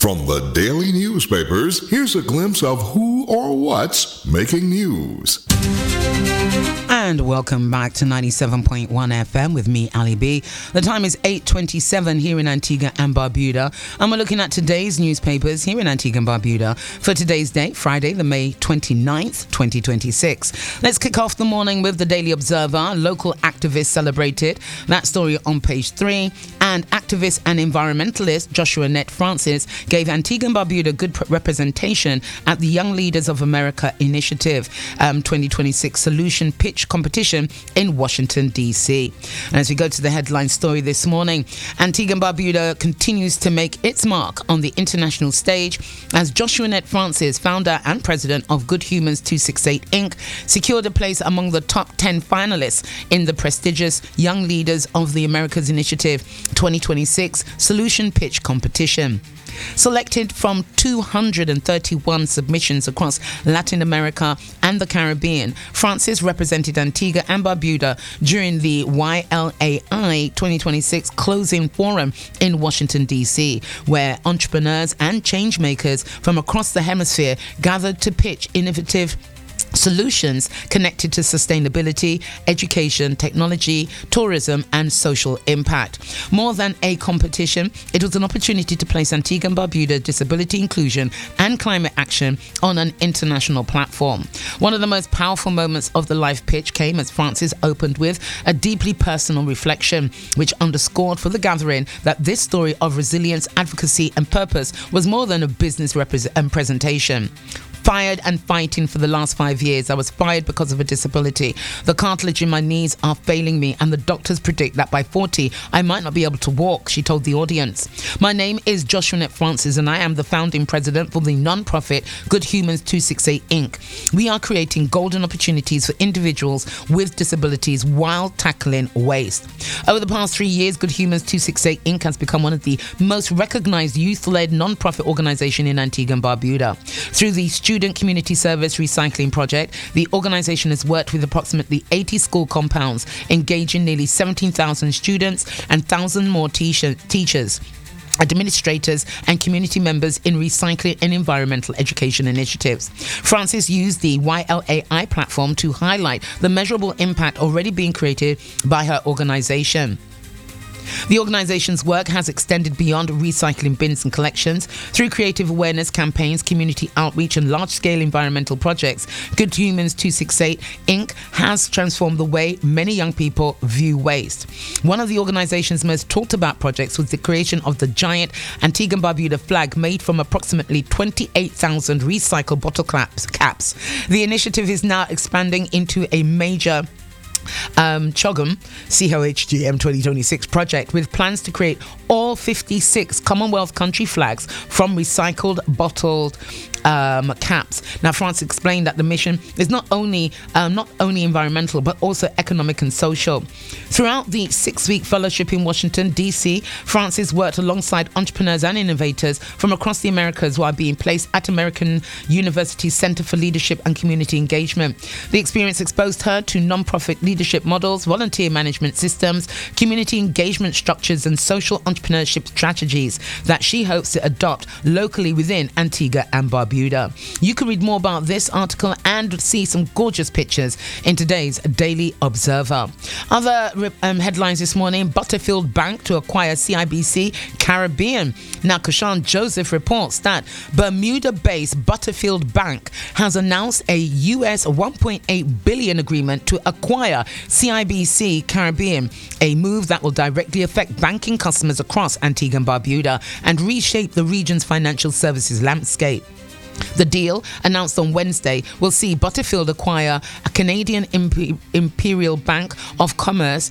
From the daily newspapers, here's a glimpse of who or what's making news. And welcome back to 97.1 FM with me, Ali B. The time is 8:27 here in Antigua and Barbuda. And we're looking at today's newspapers here in Antigua and Barbuda for today's date, Friday, the May 29th, 2026. Let's kick off the morning with the Daily Observer. Local activists celebrated. That story on page 3. And activist and environmentalist Joshua Net Francis gave Antigua and Barbuda good representation at the Young Leaders of America Initiative 2026 Solution Pitch Competition in Washington, D.C. And as we go to the headline story this morning, Antigua and Barbuda continues to make its mark on the international stage as Joshua Net Francis, founder and president of Good Humans 268 Inc., secured a place among the top 10 finalists in the prestigious Young Leaders of the Americas Initiative 2026 Solution Pitch Competition. Selected from 231 submissions across Latin America and the Caribbean, Francis represented Antigua and Barbuda during the YLAI 2026 Closing Forum in Washington, D.C., where entrepreneurs and change makers from across the hemisphere gathered to pitch innovative solutions connected to sustainability, education, technology, tourism, and social impact. More than a competition, it was an opportunity to place Antigua and Barbuda disability inclusion and climate action on an international platform. One of the most powerful moments of the live pitch came as Francis opened with a deeply personal reflection, which underscored for the gathering that this story of resilience, advocacy, and purpose was more than a business presentation. Fired and fighting for the last 5 years. I was fired because of a disability. The cartilage in my knees are failing me, and the doctors predict that by 40, I might not be able to walk, she told the audience. My name is Joshua Net Francis, and I am the founding president for the non-profit Good Humans 268 Inc. We are creating golden opportunities for individuals with disabilities while tackling waste. Over the past 3 years, Good Humans 268 Inc. has become one of the most recognized youth-led non-profit organizations in Antigua and Barbuda. Through the Student Community Service Recycling Project, the organization has worked with approximately 80 school compounds, engaging nearly 17,000 students and 1,000 more teachers, administrators and community members in recycling and environmental education initiatives. Francis used the YLAI platform to highlight the measurable impact already being created by her organization. The organization's work has extended beyond recycling bins and collections. Through creative awareness campaigns, community outreach, and large-scale environmental projects, Good Humans 268 Inc. has transformed the way many young people view waste. One of the organization's most talked about projects was the creation of the giant Antigua and Barbuda flag made from approximately 28,000 recycled bottle caps. The initiative is now expanding into a major CHOGM 2026 project with plans to create all 56 Commonwealth country flags from recycled bottled caps. Now, France explained that the mission is not only environmental but also economic and social. Throughout the 6-week fellowship in Washington, D.C., Francis worked alongside entrepreneurs and innovators from across the Americas while being placed at American University Center for Leadership and Community Engagement. The experience exposed her to non-profit leadership models, volunteer management systems, community engagement structures, and social entrepreneurship strategies that she hopes to adopt locally within Antigua and Barbuda. You can read more about this article and see some gorgeous pictures in today's Daily Observer. Other headlines this morning: Butterfield Bank to acquire CIBC Caribbean. Now, Kushan Joseph reports that Bermuda-based Butterfield Bank has announced a US $1.8 billion agreement to acquire CIBC Caribbean, a move that will directly affect banking customers across Antigua and Barbuda and reshape the region's financial services landscape. The deal, announced on Wednesday, will see Butterfield acquire a Canadian Imperial Bank of Commerce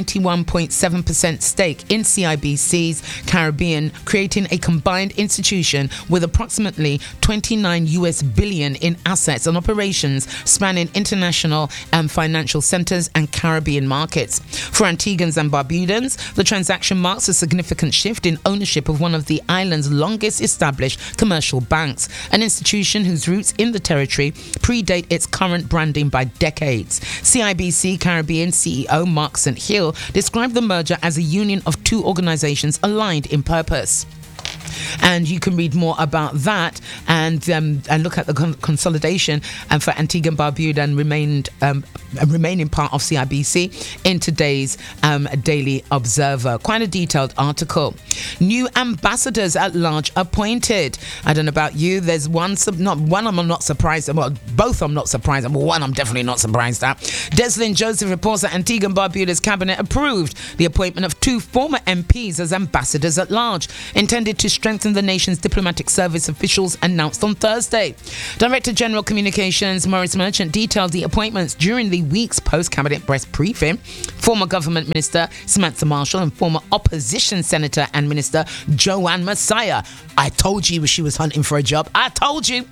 91.7% stake in CIBC's Caribbean, creating a combined institution with approximately $29 billion in assets and operations spanning international and financial centers and Caribbean markets. For Antiguans and Barbudans, the transaction marks a significant shift in ownership of one of the island's longest established commercial banks, an institution whose roots in the territory predate its current branding by decades. CIBC Caribbean CEO Mark St. Hill described the merger as a union of two organizations aligned in purpose. And you can read more about that and look at the consolidation for Antigua and Barbuda and remaining part of CIBC in today's Daily Observer. Quite a detailed article. New ambassadors at large appointed. I don't know about you. There's one I'm not surprised. Well, both I'm not surprised. Well, one I'm definitely not surprised at. Deslin Joseph reports that Antigua and Barbuda's cabinet approved the appointment of 2 former MPs as ambassadors at large, intended to strengthen the nation's diplomatic service, officials announced on Thursday. Director General Communications Maurice Merchant detailed the appointments during the week's post-cabinet press briefing. Former government minister Samantha Marshall and former opposition senator and minister Joanne Messiah. I told you she was hunting for a job. I told you.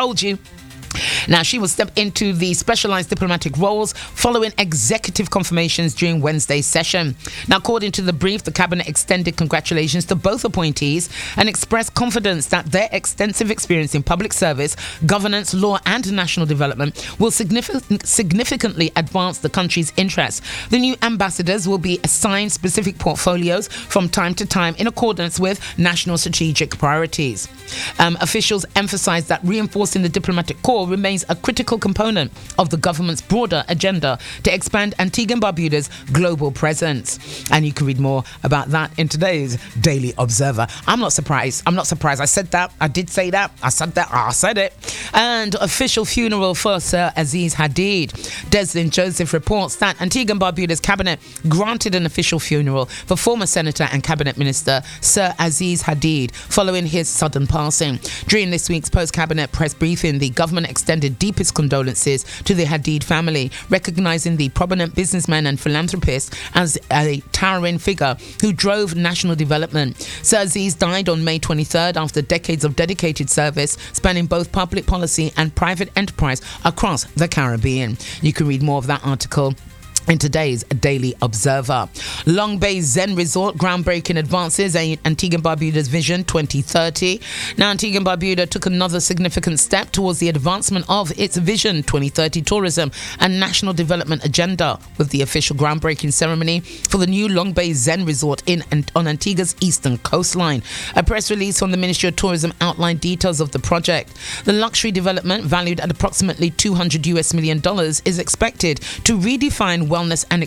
Now, she will step into the specialized diplomatic roles following executive confirmations during Wednesday's session. Now, according to the brief, the cabinet extended congratulations to both appointees and expressed confidence that their extensive experience in public service, governance, law, and national development will significantly advance the country's interests. The new ambassadors will be assigned specific portfolios from time to time in accordance with national strategic priorities. Officials emphasized that reinforcing the diplomatic corps remains a critical component of the government's broader agenda to expand Antigua and Barbuda's global presence. And you can read more about that in today's Daily Observer. I'm not surprised. I said that. I did say that. I said it. And official funeral for Sir Aziz Hadid. Deslin Joseph reports that Antigua and Barbuda's cabinet granted an official funeral for former senator and cabinet minister Sir Aziz Hadid following his sudden passing. During this week's post-cabinet press briefing, the government extended deepest condolences to the Hadid family, recognizing the prominent businessman and philanthropist as a towering figure who drove national development. Sir Aziz died on May 23rd after decades of dedicated service spanning both public policy and private enterprise across the Caribbean. You can read more of that article in today's Daily Observer. Long Bay Zen Resort groundbreaking advances Antigua and Barbuda's Vision 2030. Now, Antigua and Barbuda took another significant step towards the advancement of its Vision 2030 tourism and national development agenda with the official groundbreaking ceremony for the new Long Bay Zen Resort on Antigua's eastern coastline. A press release from the Ministry of Tourism outlined details of the project. The luxury development, valued at approximately $200 million, is expected to redefine wellness and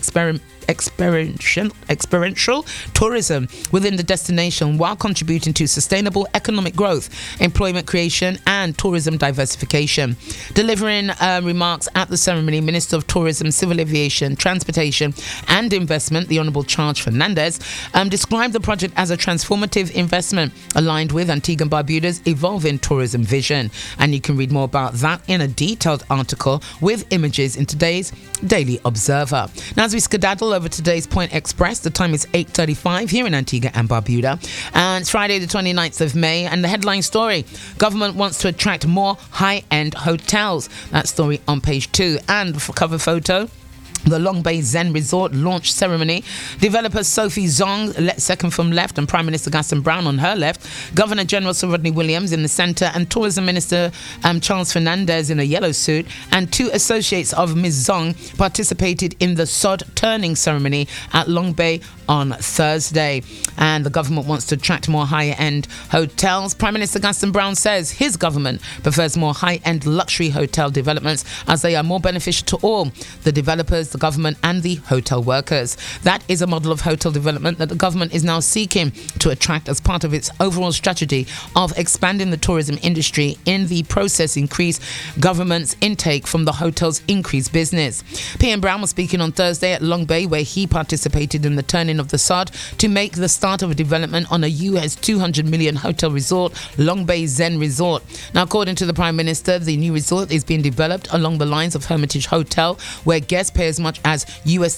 experiential tourism within the destination while contributing to sustainable economic growth, employment creation, and tourism diversification. Delivering remarks at the ceremony, Minister of Tourism, Civil Aviation, Transportation and Investment, the Honourable Charles Fernandez, described the project as a transformative investment aligned with Antigua and Barbuda's evolving tourism vision. And you can read more about that in a detailed article with images in today's Daily Observer. Now, as we skedaddle over today's Point Express, the time is 8:35 here in Antigua and Barbuda, and it's Friday the 29th of May, and the headline story: government wants to attract more high-end hotels. That story on page 2, and for cover photo, the Long Bay Zen Resort launch ceremony. Developer Sophie Zong, second from left, and Prime Minister Gaston Brown on her left. Governor General Sir Rodney Williams in the centre, and Tourism Minister Charles Fernandez in a yellow suit. And 2 associates of Ms. Zong participated in the sod turning ceremony at Long Bay on Thursday. And the government wants to attract more high-end hotels. Prime Minister Gaston Brown says his government prefers more high-end luxury hotel developments as they are more beneficial to all: the developers, the government and the hotel workers. That is a model of hotel development that the government is now seeking to attract as part of its overall strategy of expanding the tourism industry, in the process increase government's intake from the hotel's increased business. PM Brown was speaking on Thursday at Long Bay, where he participated in the turning of the sod to make the start of a development on a US $200 million hotel resort, Long Bay Zen Resort. Now, according to the Prime Minister, the new resort is being developed along the lines of Hermitage Hotel, where guests pay as much as US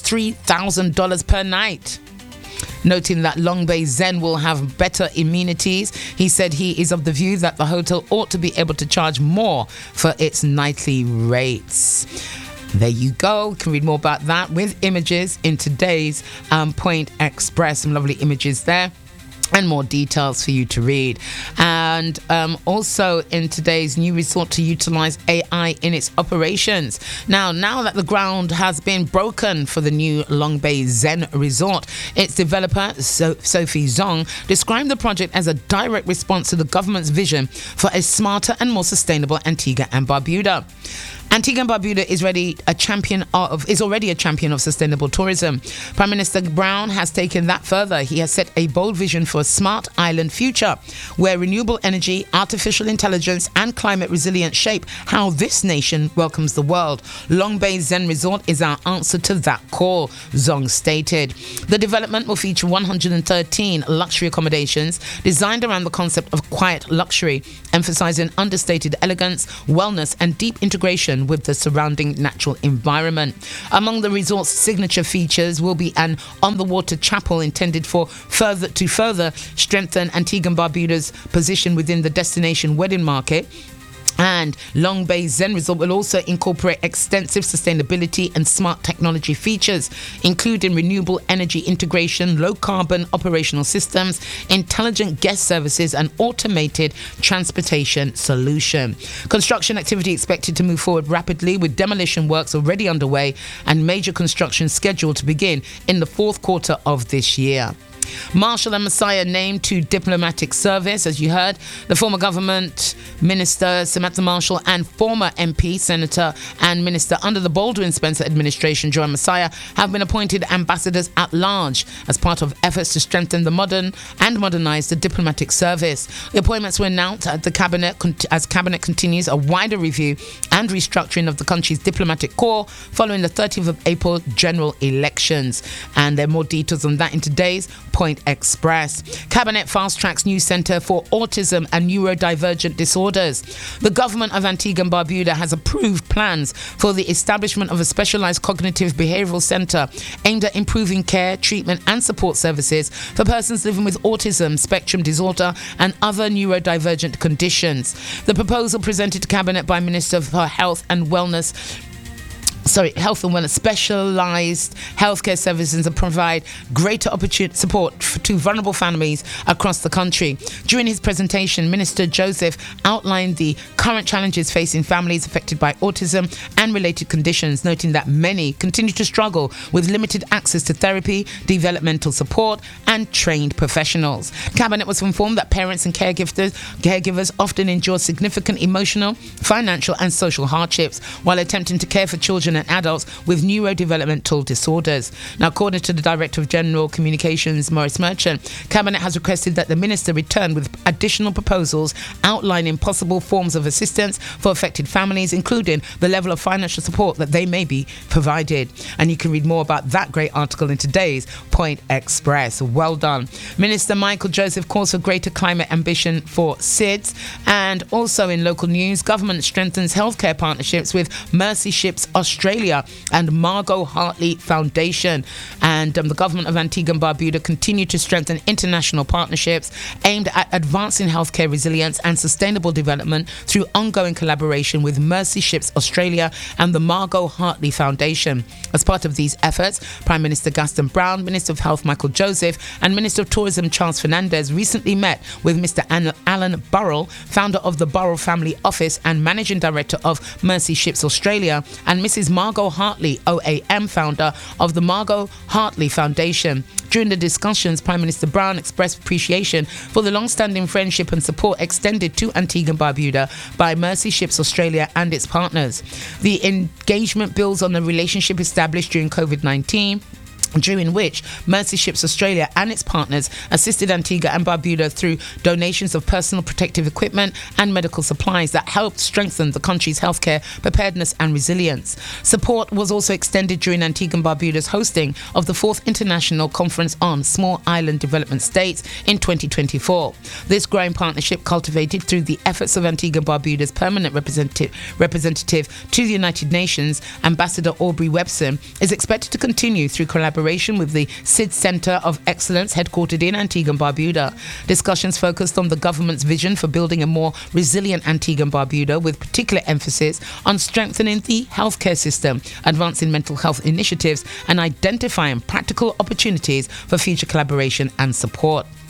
$3,000 per night. Noting that Long Bay Zen will have better amenities, he said he is of the view that the hotel ought to be able to charge more for its nightly rates. There you go. You can read more about that with images in today's Point Express. Some lovely images there. and more details for you to read. And also in today's new resort to utilize AI in its operations. Now that the ground has been broken for the new Long Bay Zen Resort, its developer, Sophie Zong, described the project as a direct response to the government's vision for a smarter and more sustainable Antigua and Barbuda. Antigua and Barbuda is already a champion of sustainable tourism. Prime Minister Brown has taken that further. He has set a bold vision for a smart island future where renewable energy, artificial intelligence and climate resilience shape how this nation welcomes the world. Long Bay Zen Resort is our answer to that call, Zong stated. The development will feature 113 luxury accommodations designed around the concept of quiet luxury, emphasizing understated elegance, wellness and deep integration with the surrounding natural environment. Among the resort's signature features will be an on-the-water chapel intended to further strengthen Antigua and Barbuda's position within the destination wedding market. And Long Bay Zen Resort will also incorporate extensive sustainability and smart technology features, including renewable energy integration, low-carbon operational systems, intelligent guest services, and automated transportation solution. Construction activity expected to move forward rapidly, with demolition works already underway and major construction scheduled to begin in the fourth quarter of this year. Marshall and Messiah named to diplomatic service. As you heard, the former government minister Samantha Marshall and former MP, Senator and Minister under the Baldwin Spencer administration, Joanne Messiah, have been appointed ambassadors at large as part of efforts to strengthen the modernize the diplomatic service. The appointments were announced at the cabinet as cabinet continues a wider review and restructuring of the country's diplomatic corps following the 30th of April general elections. And there are more details on that in today's Point Express. Cabinet fast-tracks new Centre for Autism and Neurodivergent Disorders. The government of Antigua and Barbuda has approved plans for the establishment of a specialised cognitive behavioural centre aimed at improving care, treatment and support services for persons living with autism, spectrum disorder and other neurodivergent conditions. The proposal presented to Cabinet by Minister for Health and Wellness specialised healthcare services and provide greater opportunity support to vulnerable families across the country. During his presentation, Minister Joseph outlined the current challenges facing families affected by autism and related conditions, noting that many continue to struggle with limited access to therapy, developmental support and trained professionals. Cabinet was informed that parents and caregivers often endure significant emotional, financial and social hardships while attempting to care for children and adults with neurodevelopmental disorders. Now, according to the Director of General Communications, Maurice Merchant, Cabinet has requested that the Minister return with additional proposals outlining possible forms of assistance for affected families, including the level of financial support that they may be provided. And you can read more about that great article in today's Point Express. Well done. Minister Michael Joseph calls for greater climate ambition for SIDS. And also in local news, government strengthens healthcare partnerships with Mercy Ships Australia and Margot Hartley Foundation. And the government of Antigua and Barbuda continue to strengthen international partnerships aimed at advancing healthcare resilience and sustainable development through ongoing collaboration with Mercy Ships Australia and the Margot Hartley Foundation. As part of these efforts, Prime Minister Gaston Brown, Minister of Health Michael Joseph and Minister of Tourism Charles Fernandez recently met with Mr. Alan Burrell, founder of the Burrell Family Office and Managing Director of Mercy Ships Australia, and Mrs. Margot Hartley, OAM, founder of the Margot Hartley Foundation. During the discussions, Prime Minister Brown expressed appreciation for the long-standing friendship and support extended to Antigua and Barbuda by Mercy Ships Australia and its partners. The engagement builds on the relationship established during COVID-19, during which Mercy Ships Australia and its partners assisted Antigua and Barbuda through donations of personal protective equipment and medical supplies that helped strengthen the country's healthcare preparedness and resilience. Support was also extended during Antigua and Barbuda's hosting of the 4th International Conference on Small Island Development States in 2024. This growing partnership, cultivated through the efforts of Antigua and Barbuda's permanent representative to the United Nations, Ambassador Aubrey Webson, is expected to continue through collaboration with the SIDS Centre of Excellence headquartered in Antigua and Barbuda. Discussions focused on the government's vision for building a more resilient Antigua and Barbuda, with particular emphasis on strengthening the healthcare system, advancing mental health initiatives and identifying practical opportunities for future collaboration and support.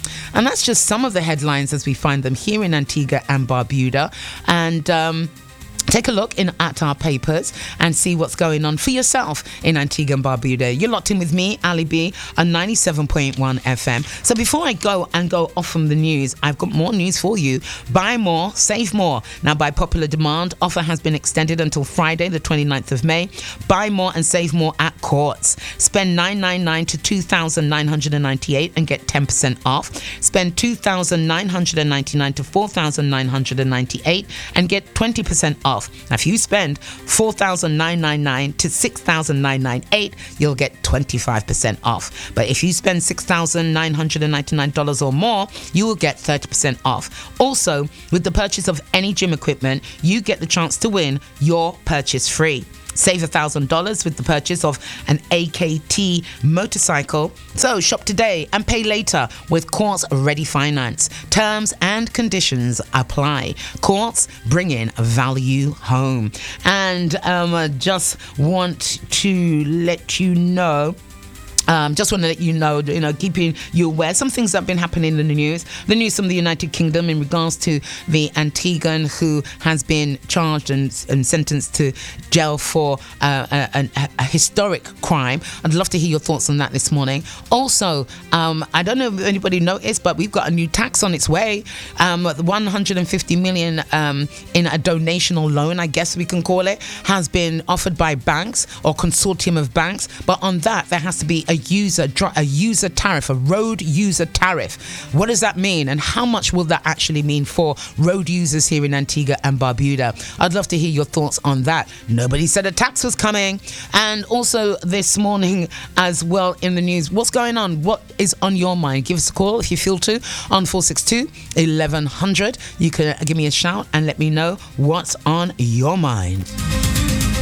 And that's just some of the headlines as we find them here in Antigua and Barbuda. And take a look at our papers and see what's going on for yourself in Antigua and Barbuda. You're locked in with me, Ali B, on 97.1 FM. So before I go off from the news, I've got more news for you. Buy more, save more. Now, by popular demand, offer has been extended until Friday, the 29th of May. Buy more and save more at Courts. Spend $999 to $2,998 and get 10% off. Spend $2,999 to $4,998 and get 20% off. Now, if you spend $4,999 to $6,998, you'll get 25% off. But if you spend $6,999 or more, you will get 30% off. Also, with the purchase of any gym equipment, you get the chance to win your purchase free. Save $1,000 with the purchase of an AKT motorcycle. So shop today and pay later with Quartz Ready Finance. Terms and conditions apply. Quartz, bringing value home. And just want to let you know. Keeping you aware. Some things that have been happening in the news. The news from the United Kingdom in regards to the Antiguan who has been charged and sentenced to jail for a historic crime. I'd love to hear your thoughts on that this morning. Also, I don't know if anybody noticed, but we've got a new tax on its way. 150 million in a donational loan, I guess we can call it, has been offered by banks or consortium of banks. But on that, there has to be a user tariff, a road user tariff. What does that mean, and how much will that actually mean for road users here in Antigua and Barbuda? I'd love to hear your thoughts on that. Nobody said a tax was coming. And also this morning as well in the news, what's going on? What is on your mind? Give us a call if you feel to on 462-1100. You can give me a shout and let me know what's on your mind.